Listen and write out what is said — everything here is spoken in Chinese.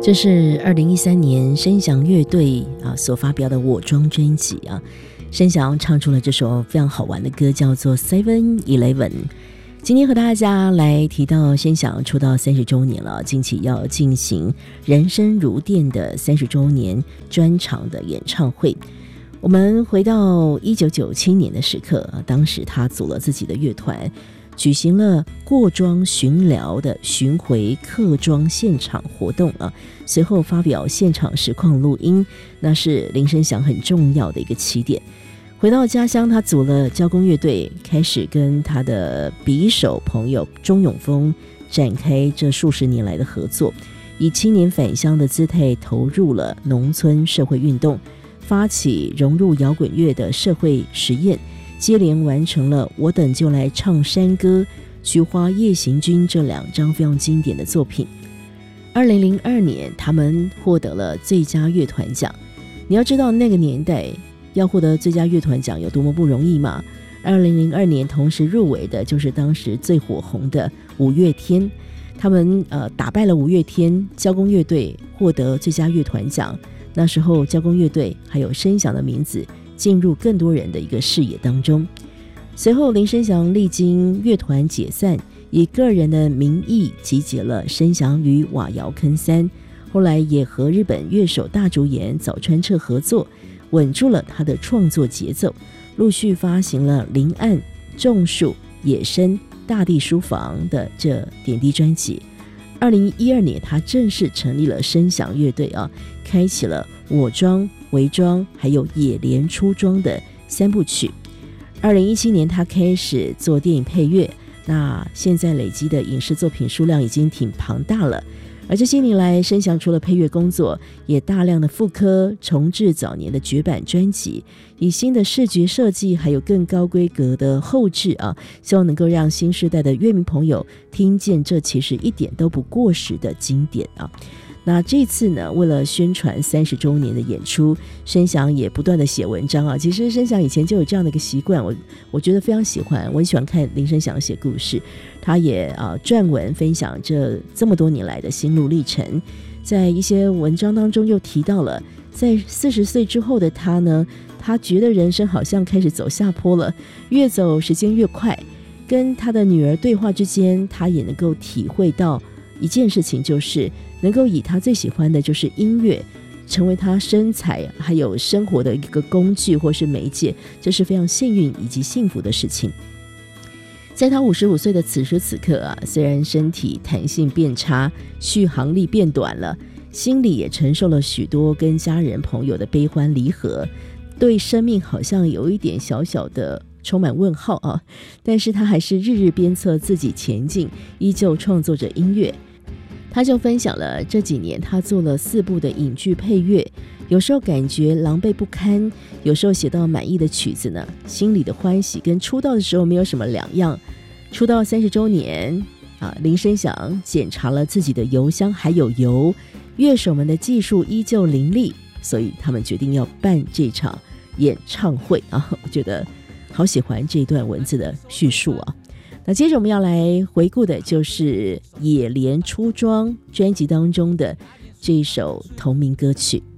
这是2013年申翔乐队所发表的我庄专辑啊。申翔唱出了这首非常好玩的歌，叫做 7-Eleven。 今天和大家来提到申翔出道30周年了，近期要进行人生如电的30周年专场的演唱会。我们回到1997年的时刻，当时他组了自己的乐团，举行了过庄巡寮的巡回客庄现场活动啊，随后发表现场实况录音，那是林申翔很重要的一个起点。回到家乡，他组了交工乐队，开始跟他的笔手朋友钟永峰展开这数十年来的合作，以青年返乡的姿态投入了农村社会运动，发起融入摇滚乐的社会实验，接连完成了《我等就来唱山歌》、《菊花夜行军》这2张非常经典的作品。2002年，他们获得了最佳乐团奖。你要知道那个年代要获得最佳乐团奖有多么不容易嘛。2002年同时入围的就是当时最火红的五月天，他们打败了五月天，交工乐队获得最佳乐团奖。那时候交工乐队还有申翔的名字进入更多人的一个视野当中。随后林申翔历经乐团解散，以个人的名义集结了申翔与瓦窑坑3，后来也和日本乐手大竹研、早川彻合作，稳住了他的创作节奏，陆续发行了林岸、种树、野生、大地书房的这点滴专辑。2012年他正式成立了申翔乐队啊，开启了我庄、微庄还有野莲出庄的3部曲。2017年他开始做电影配乐，那现在累积的影视作品数量已经挺庞大了。而这些年来，申翔除了配乐工作，也大量的复刻重制早年的绝版专辑，以新的视觉设计还有更高规格的后制啊，希望能够让新世代的乐迷朋友听见这其实一点都不过时的经典啊。那这次呢，为了宣传30周年的演出，申翔也不断的写文章啊。其实申翔以前就有这样的一个习惯，我觉得非常喜欢，我很喜欢看林申翔写故事。他也撰文分享这么多年来的心路历程，在一些文章当中又提到了，在40岁之后的他呢，他觉得人生好像开始走下坡了，越走时间越快。跟他的女儿对话之间，他也能够体会到一件事情，就是能够以他最喜欢的就是音乐成为他生财还有生活的一个工具或是媒介，这是非常幸运以及幸福的事情。在他55岁的此时此刻啊，虽然身体弹性变差，续航力变短了，心里也承受了许多跟家人朋友的悲欢离合，对生命好像有一点小小的充满问号啊。但是他还是日日鞭策自己前进，依旧创作着音乐。他就分享了这几年他做了4部的影剧配乐，有时候感觉狼狈不堪，有时候写到满意的曲子呢，心里的欢喜跟出道的时候没有什么两样。出道30周年林申翔检查了自己的邮箱还有油，乐手们的技术依旧凌厉，所以他们决定要办这场演唱会啊。我觉得好喜欢这段文字的叙述啊。那接着我们要来回顾的就是野莲出庄专辑当中的这一首同名歌曲。